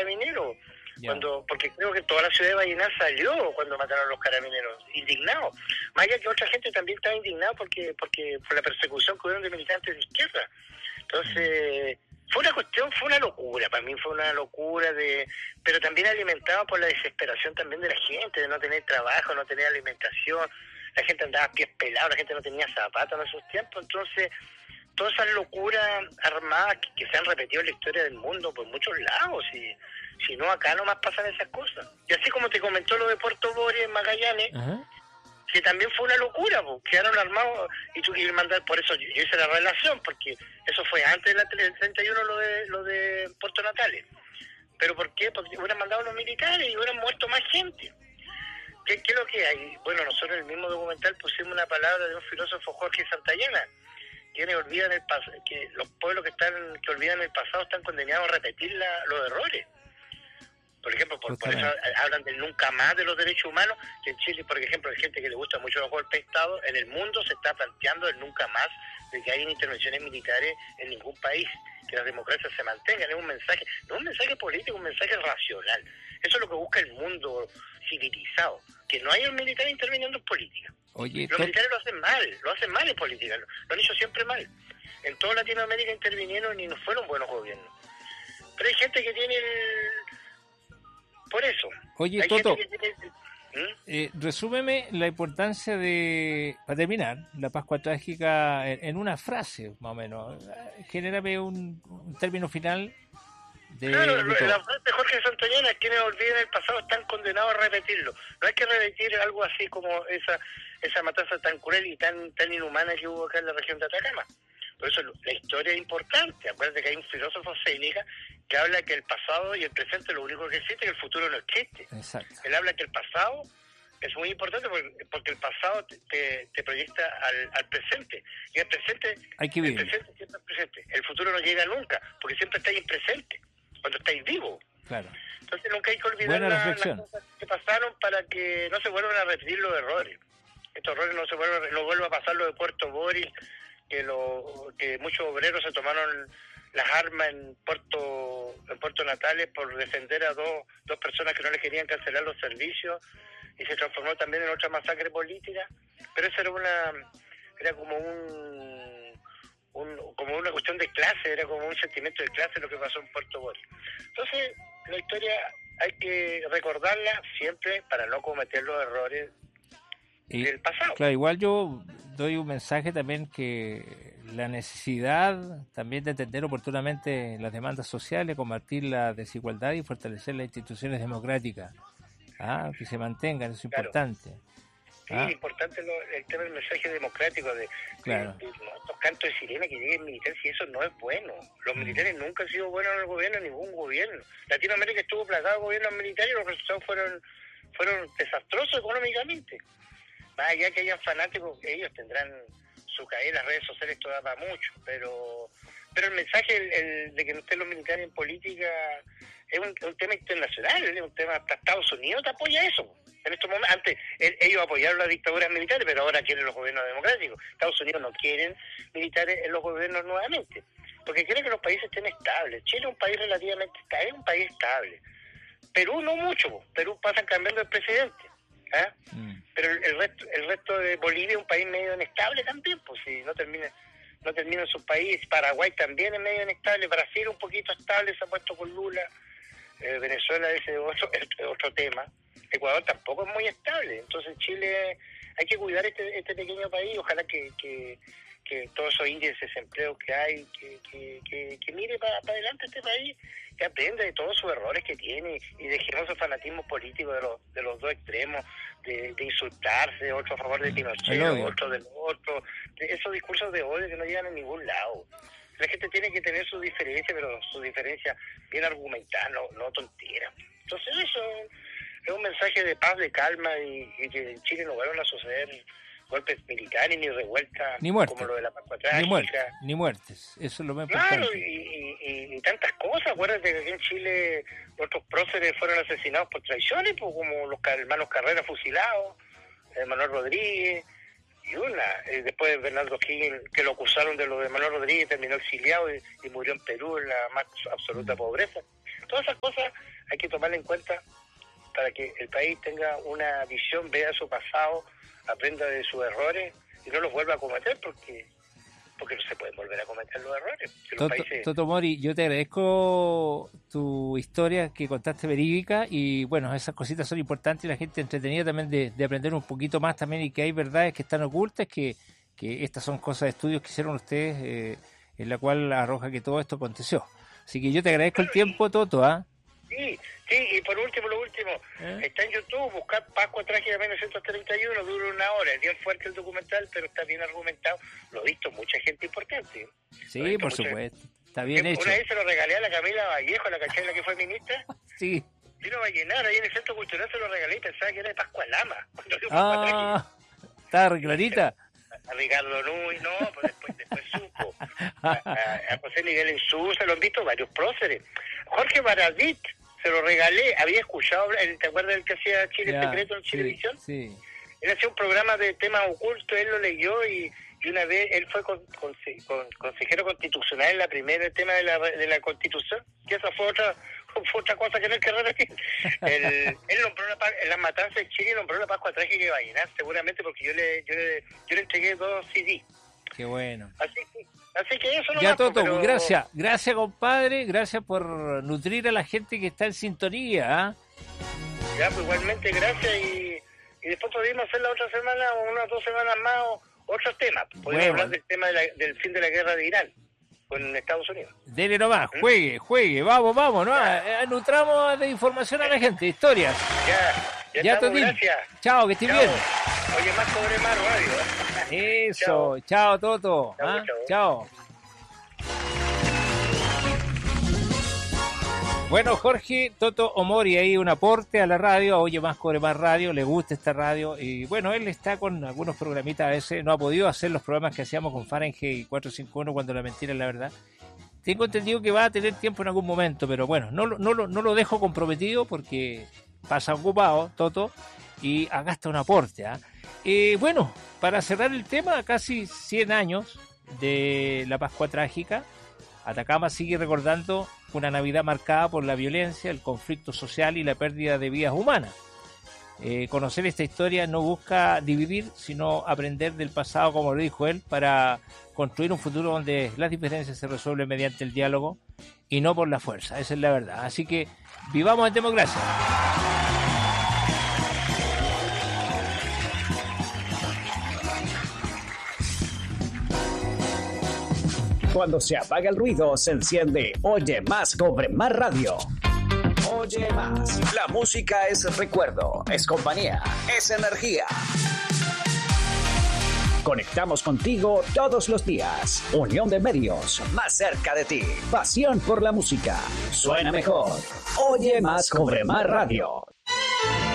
carabineros. Ya. Porque creo que toda la ciudad de Vallenar salió cuando mataron a los carabineros, indignados. Más allá que otra gente también estaba indignada porque por la persecución que hubieron de militantes de izquierda. Entonces, fue una locura, para mí fue una locura, pero también alimentado por la desesperación también de la gente, de no tener trabajo, no tener alimentación, la gente andaba a pies pelados, la gente no tenía zapatos en esos tiempos, entonces todas esas locuras armadas que se han repetido en la historia del mundo por muchos lados, y si no acá nomás pasan esas cosas. Y así como te comentó lo de Puerto Boris en Magallanes, Ajá. que también fue una locura, quedaron armados, y tú quieres mandar, por eso yo hice la relación, porque eso fue antes del 31 lo de Puerto Natales. ¿Pero por qué? Porque hubieran mandado los militares y hubieran muerto más gente. ¿Qué es lo que hay? Bueno, nosotros en el mismo documental pusimos una palabra de un filósofo, Jorge Santayana, quienes olvidan el pasado, que los pueblos que olvidan el pasado están condenados a repetir los errores. Por ejemplo, por eso hablan del nunca más de los derechos humanos, que en Chile, por ejemplo, hay gente que le gusta mucho los golpes de Estado, en el mundo se está planteando el nunca más de que hayan intervenciones militares en ningún país, que las democracias se mantengan. Es un mensaje, no un mensaje político, un mensaje racional. Eso es lo que busca el mundo civilizado, que no haya un militar interviniendo en política. Oye, los militares lo hacen mal en política, lo han hecho siempre mal. En toda Latinoamérica intervinieron y no fueron buenos gobiernos. Pero hay gente que tiene por eso. Oye, hay Toto, gente que tiene... resúmeme la importancia de, para terminar, la Pascua Trágica en una frase, más o menos. Genérame un término final Claro, de todo. la frase de Jorge Santayana es: quienes olviden el pasado están condenados a repetirlo. No hay que repetir algo así como esa matanza tan cruel y tan inhumana que hubo acá en la región de Atacama. Por eso la historia es importante. Acuérdate que hay un filósofo Séneca que habla que el pasado y el presente lo único que existe, que el futuro no existe. Exacto. Él habla que el pasado es muy importante porque el pasado te proyecta al presente. Y el presente, hay que vivir. El presente siempre es presente. El futuro no llega nunca, porque siempre estáis en presente, cuando estáis vivos. Claro. Entonces nunca hay que olvidar las cosas que pasaron para que no se vuelvan a repetir los errores. Estos errores no vuelva a pasar lo de Puerto Boris, que muchos obreros se tomaron las armas en Puerto Natales por defender a dos personas que no les querían cancelar los servicios, y se transformó también en otra masacre política. Pero eso era como como una cuestión de clase, era como un sentimiento de clase lo que pasó en Puerto Boris. Entonces la historia hay que recordarla siempre para no cometer los errores del pasado. Claro, igual yo doy un mensaje también, que la necesidad también de entender oportunamente las demandas sociales, combatir la desigualdad y fortalecer las instituciones democráticas, que se mantengan, eso es importante. Sí, es importante el tema del mensaje democrático, de estos cantos de sirena que lleguen militares, y eso no es bueno. Los militares nunca han sido buenos en el gobierno, en ningún gobierno. Latinoamérica estuvo plagado de gobiernos militares y los resultados fueron desastrosos económicamente. Más allá que hayan fanáticos, ellos tendrán su caída en las redes sociales, esto da para mucho, pero el mensaje de que no estén los militares en política es un tema internacional, es un tema. Hasta Estados Unidos te apoya eso. En estos momentos, antes ellos apoyaron las dictaduras militares, pero ahora quieren los gobiernos democráticos. Estados Unidos no quieren militares en los gobiernos nuevamente, porque quieren que los países estén estables. Chile es un país relativamente estable, es un país estable. Perú no mucho, Perú pasan cambiando el presidente. Pero el resto de Bolivia es un país medio inestable también, pues si no termina en su país. Paraguay también es medio inestable, Brasil un poquito estable, se ha puesto con Lula, Venezuela es otro tema, Ecuador tampoco es muy estable. Entonces Chile, hay que cuidar este pequeño país. Ojalá que todos esos índices de desempleo que hay, que mire para adelante este país, que aprenda de todos sus errores que tiene, y dejemos el fanatismo político de los dos extremos, de insultarse, otro a favor de Pinochet, otro del otro, de esos discursos de odio que no llegan a ningún lado. La gente tiene que tener su diferencia, pero su diferencia bien argumentada, no tontera. Entonces eso es un mensaje de paz, de calma, y que en Chile no vuelvan a suceder golpes militares, ni revueltas, ni muerte, como lo de la Pascua Trágica. Ni muertes, eso es lo más importante. Claro, y tantas cosas. Acuérdate que aquí en Chile otros próceres fueron asesinados por traiciones, pues, como los hermanos Carrera fusilados, Manuel Rodríguez, y después Bernardo Higgins, que lo acusaron de lo de Manuel Rodríguez, terminó exiliado y murió en Perú en la más absoluta pobreza. Todas esas cosas hay que tomarla en cuenta para que el país tenga una visión, vea su pasado, aprenda de sus errores y no los vuelva a cometer, porque no se pueden volver a cometer los errores. Toto Mori, yo te agradezco tu historia que contaste verídica, y bueno, esas cositas son importantes y la gente entretenida también de aprender un poquito más también, y que hay verdades que están ocultas, que estas son cosas de estudios que hicieron ustedes, en la cual arroja que todo esto aconteció. Así que yo te agradezco el tiempo, Toto, ¿ah? Sí, y por último, está en YouTube, buscar Pascua Trágica 1931, dura 1 hora, es bien fuerte el documental, pero está bien argumentado, lo ha visto mucha gente importante. Sí, por supuesto, está bien hecho. Una vez se lo regalé a la Camila Vallejo, la cachela que fue ministra. Sí. Vino a llenar ahí en el Centro Cultural, se lo regalé y pensaba que era de Pascua Lama. ¿Estaba clarita? A Ricardo Nuy, no, pues después supo. A José Miguel Insulza, lo han visto varios próceres. Jorge Baradit, se lo regalé, había escuchado, ¿te acuerdas del que hacía Chile Secreto en Chilevisión? Sí. Él hacía un programa de temas ocultos, él lo leyó y una vez él fue consejero constitucional en la primera tema de la Constitución, que esa fue otra cosa que no hay que repetir. Él nombró en las matanzas de Chile, nombró la Pascua Trágica de Vallenar, seguramente porque yo le entregué 2 CD. Qué bueno. Así que eso no ya, Toto, pero... gracias compadre, gracias por nutrir a la gente que está en sintonía. Ya, pues igualmente gracias, y después podríamos hacer la otra semana o unas 2 semanas más otros temas. Podríamos hablar del tema del fin de la guerra de Irán con Estados Unidos. Dele nomás, juegue, vamos, ¿no? Nutramos de información a la gente, historias. Ya estamos, gracias. Chao, que estés bien. Oye, más sobre más radio. Eso, chao Toto. Chao. Bueno, Jorge Toto Omori, ahí un aporte a la radio, Oye Más Cobre Más Radio, le gusta esta radio, y bueno, él está con algunos programitas, a veces no ha podido hacer los programas que hacíamos con Fahrenheit 451 cuando la mentira es la verdad. Tengo entendido que va a tener tiempo en algún momento, pero bueno, no lo dejo comprometido porque pasa ocupado, Toto, y acá está un aporte. Bueno, para cerrar el tema, casi 100 años de la Pascua Trágica, Atacama sigue recordando una Navidad marcada por la violencia, el conflicto social y la pérdida de vidas humanas. Conocer esta historia no busca dividir, sino aprender del pasado, como lo dijo él, para construir un futuro donde las diferencias se resuelven mediante el diálogo y no por la fuerza. Esa es la verdad. Así que vivamos en democracia. Cuando se apaga el ruido, se enciende Oye Más Cobre Más Radio. Oye Más. La música es recuerdo, es compañía, es energía. Conectamos contigo todos los días. Unión de medios, más cerca de ti. Pasión por la música. Suena mejor. Oye Más Cobre Más Radio.